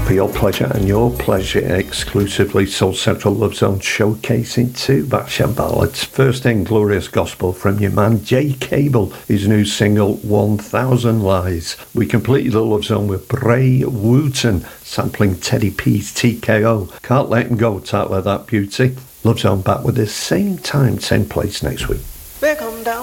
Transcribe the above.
For your pleasure and your pleasure exclusively, Soul Central Love Zone showcasing two Backshot ballads. First in, Glorious Gospel from your man Jay Cable, his new single 1000 Lies. We completed the Love Zone with Bray Wooten sampling Teddy P's TKO. Can't Let Him Go, title of that beauty. Love Zone back with the same time, same place next week.